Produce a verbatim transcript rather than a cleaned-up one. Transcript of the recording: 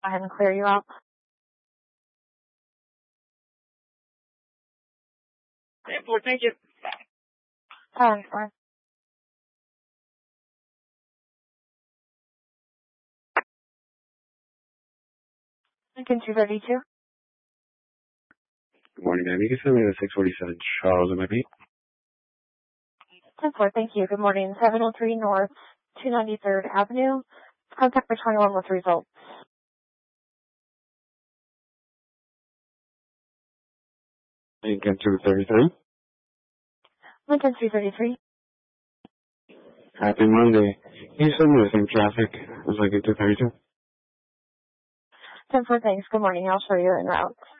Go ahead and clear you out. Thank you. All right. Lincoln two thirty-two. Good morning, ma'am. You can send me the six forty-seven Charles M I P. ten four, thank you. Good morning. seven oh three North two ninety-third Avenue. Contact for twenty-one with results. Lincoln two thirty-three. Lincoln two thirty-three. Happy Monday. Can you send me the same traffic as Lincoln two thirty-two? ten four, thanks. Good morning. I'll show you en route.